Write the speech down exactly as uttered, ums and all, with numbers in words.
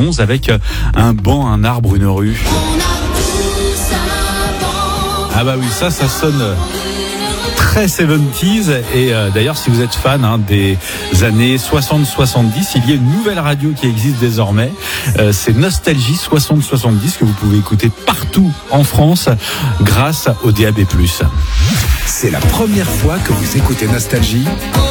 onze avec un banc, un arbre, une rue. Ah bah oui, ça, ça sonne très soixante-dix et euh, d'ailleurs si vous êtes fan hein, des années soixante soixante-dix, il y a une nouvelle radio qui existe désormais, euh, c'est Nostalgie soixante soixante-dix que vous pouvez écouter partout en France grâce au D A B plus. C'est la première fois que vous écoutez Nostalgie ?